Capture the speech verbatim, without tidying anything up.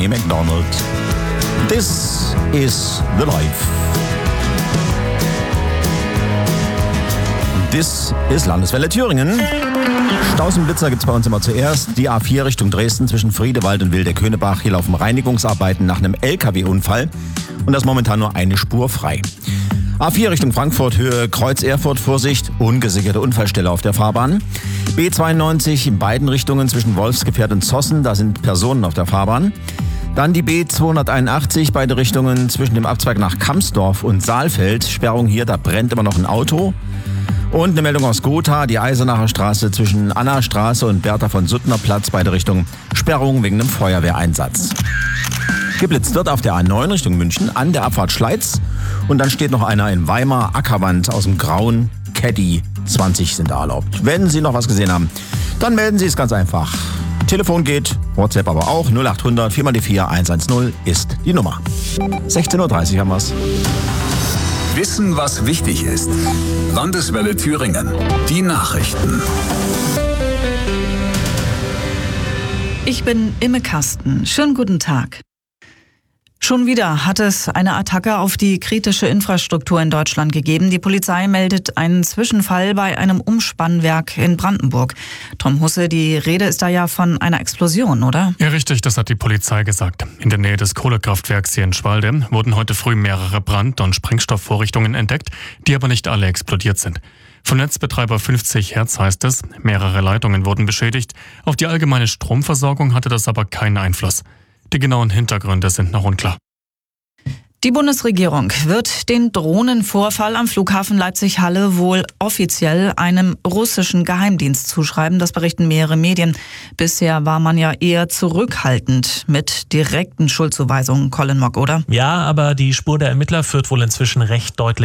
Amy McDonald. This is the life. This ist Landeswelle Thüringen. Staus und Blitzer gibt es bei uns immer zuerst. Die A vier Richtung Dresden zwischen Friedewald und Wilde-Könebach. Hier laufen Reinigungsarbeiten nach einem L K W-Unfall. Und das ist momentan nur eine Spur frei. A vier Richtung Frankfurt, Höhe Kreuz Erfurt, Vorsicht, ungesicherte Unfallstelle auf der Fahrbahn. B zweiundneunzig in beiden Richtungen zwischen Wolfsgefährt und Zossen, da sind Personen auf der Fahrbahn. Dann die B zweihunderteinundachtzig, beide Richtungen zwischen dem Abzweig nach Kamsdorf und Saalfeld. Sperrung hier, da brennt immer noch ein Auto. Und eine Meldung aus Gotha, die Eisenacher Straße zwischen Anna-Straße und Bertha von Suttner Platz, beide Richtungen. Sperrung wegen einem Feuerwehreinsatz. Geblitzt wird auf der A neun Richtung München an der Abfahrt Schleiz. Und dann steht noch einer in Weimar, Ackerwand aus dem grauen Caddy. zwanzig sind da erlaubt. Wenn Sie noch was gesehen haben, dann melden Sie es ganz einfach. Telefon geht, WhatsApp aber auch. null acht hundert vier mal die vier eins eins null ist die Nummer. sechzehn Uhr dreißig haben wir's. Wissen, was wichtig ist. Landeswelle Thüringen. Die Nachrichten. Ich bin Imme Kasten. Schönen guten Tag. Schon wieder hat es eine Attacke auf die kritische Infrastruktur in Deutschland gegeben. Die Polizei meldet einen Zwischenfall bei einem Umspannwerk in Brandenburg. Tom Husse, die Rede ist da ja von einer Explosion, oder? Ja, richtig, das hat die Polizei gesagt. In der Nähe des Kohlekraftwerks hier in Schwalde wurden heute früh mehrere Brand- und Sprengstoffvorrichtungen entdeckt, die aber nicht alle explodiert sind. Von Netzbetreiber fünfzig Hertz heißt es, mehrere Leitungen wurden beschädigt. Auf die allgemeine Stromversorgung hatte das aber keinen Einfluss. Die genauen Hintergründe sind noch unklar. Die Bundesregierung wird den Drohnenvorfall am Flughafen Leipzig-Halle wohl offiziell einem russischen Geheimdienst zuschreiben. Das berichten mehrere Medien. Bisher war man ja eher zurückhaltend mit direkten Schuldzuweisungen, Colin Mock, oder? Ja, aber die Spur der Ermittler führt wohl inzwischen recht deutlich